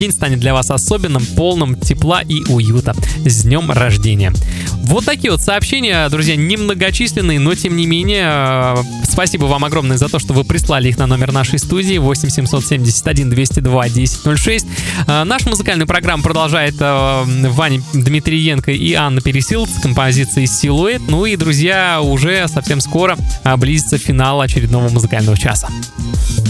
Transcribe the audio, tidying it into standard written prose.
день станет для вас особенным, полным тепла и уюта. С днем рождения! Вот такие вот сообщения, друзья, немногочисленные, но тем не менее, спасибо вам огромное за то, что вы прислали их на номер нашей студии 8 771 202 1006. Нашу музыкальную программу продолжает Ваня Дмитриенко и Анна Пересилд с композицией «Силуэт». Ну и, друзья, уже совсем скоро близится финал очередного музыкального часа.